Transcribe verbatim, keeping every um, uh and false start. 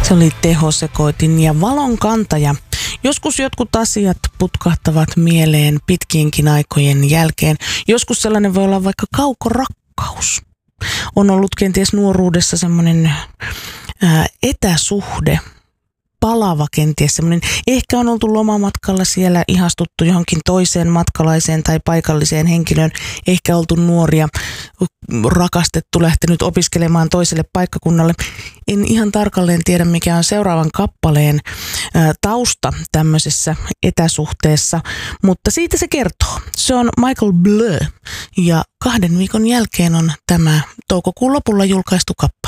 Se oli tehosekoitin ja valonkantaja. Joskus jotkut asiat putkahtavat mieleen pitkienkin aikojen jälkeen. Joskus sellainen voi olla vaikka kaukorakkaus. On ollut kenties nuoruudessa semmoinen ää, etäsuhde, palava kenties semmoinen. Ehkä on oltu lomamatkalla siellä, ihastuttu johonkin toiseen matkalaiseen tai paikalliseen henkilöön. Ehkä oltu nuoria, rakastettu, lähtenyt opiskelemaan toiselle paikkakunnalle. En ihan tarkalleen tiedä, mikä on seuraavan kappaleen ää, tausta tämmöisessä etäsuhteessa, mutta siitä se kertoo. Se on Michael Bleu ja kahden viikon jälkeen on tämä toukokuun lopulla julkaistu kappale.